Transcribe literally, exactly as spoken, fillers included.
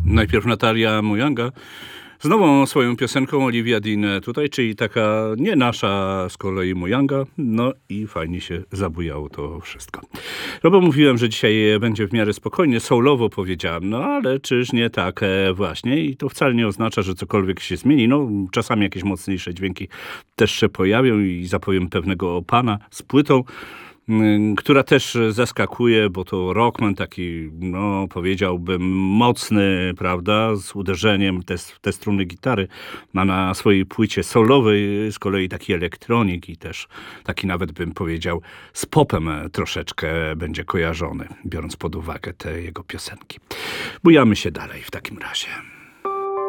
Najpierw Natalia Mujanga z nową swoją piosenką Olivia Dean tutaj, czyli taka nie nasza z kolei Mujanga. No i fajnie się zabujało to wszystko. No bo mówiłem, że dzisiaj będzie w miarę spokojnie, soulowo powiedziałem, no ale czyż nie tak e, właśnie i to wcale nie oznacza, że cokolwiek się zmieni. No czasami jakieś mocniejsze dźwięki też się pojawią i zapowiem pewnego pana z płytą, która też zaskakuje, bo to rockman taki, no powiedziałbym mocny, prawda, z uderzeniem te, te struny gitary, ma na swojej płycie solowej z kolei taki elektronik i też taki nawet bym powiedział z popem troszeczkę będzie kojarzony, biorąc pod uwagę te jego piosenki. Bujamy się dalej w takim razie.